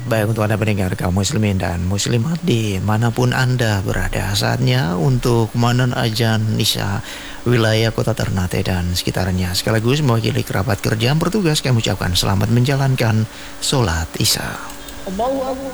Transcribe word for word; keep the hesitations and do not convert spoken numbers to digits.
Baik untuk Anda pendengar kaum muslimin dan muslimat dimanapun Anda berada, saatnya untuk kumandan azan Isya wilayah kota Ternate dan sekitarnya, sekaligus mewakili kerabat kerja yang bertugas, kami ucapkan selamat menjalankan sholat Isya.